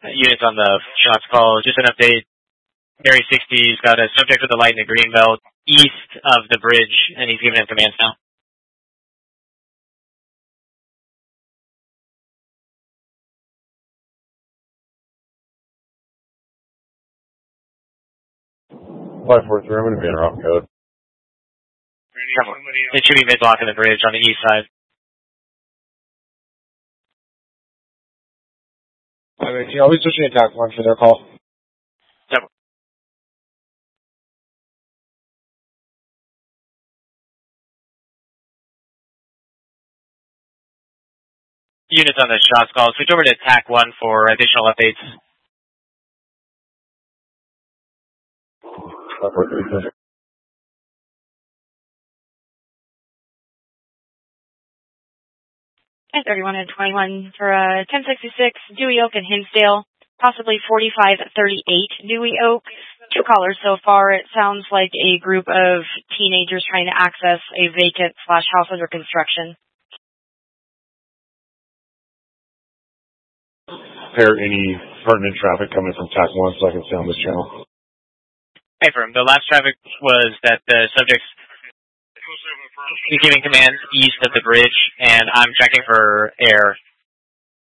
Units on the shots call. Just an update. Area 60's got a subject with a light in the green belt east of the bridge, and he's giving him commands now. I'm going to be in rock code. It should be mid-block in the bridge on the east side. I'll be switching attack 1 for their call. Units on the shots call. Switch over to attack 1 for additional updates. At 31 and 21 for 1066, Dewey Oak and Hinsdale, possibly 4538 Dewey Oak. 2 callers so far. It sounds like a group of teenagers trying to access a vacant / house under construction. Pair any pertinent traffic coming from TAC 1 so I can stay on this channel. Hey, firm. The last traffic was that the subject's giving commands east of the bridge, and I'm checking for air